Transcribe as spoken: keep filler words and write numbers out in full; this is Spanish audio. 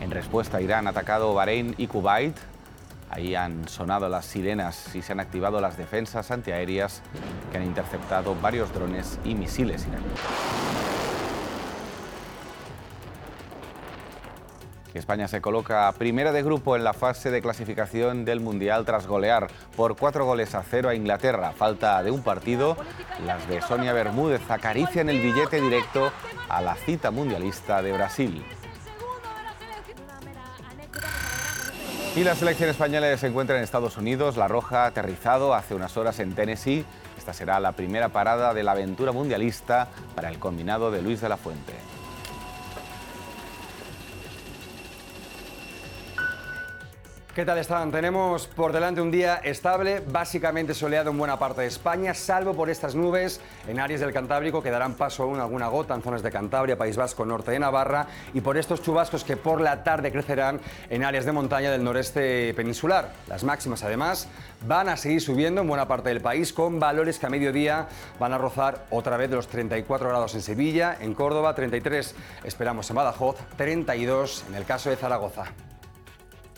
En respuesta, Irán ha atacado Bahrein y Kuwait. Ahí han sonado las sirenas y se han activado las defensas antiaéreas que han interceptado varios drones y misiles iraníes. España se coloca primera de grupo en la fase de clasificación del Mundial tras golear por cuatro goles a cero a Inglaterra. Falta de un partido, las de Sonia Bermúdez acarician el billete directo a la cita mundialista de Brasil. Y la selección española se encuentra en Estados Unidos. La Roja ha aterrizado hace unas horas en Tennessee. Esta será la primera parada de la aventura mundialista para el combinado de Luis de la Fuente. ¿Qué tal están? Tenemos por delante un día estable, básicamente soleado en buena parte de España, salvo por estas nubes en áreas del Cantábrico que darán paso aún a alguna gota en zonas de Cantabria, País Vasco, norte de Navarra, y por estos chubascos que por la tarde crecerán en áreas de montaña del noreste peninsular. Las máximas, además, van a seguir subiendo en buena parte del país, con valores que a mediodía van a rozar otra vez de los treinta y cuatro grados en Sevilla, en Córdoba, treinta y tres esperamos en Badajoz, treinta y dos en el caso de Zaragoza.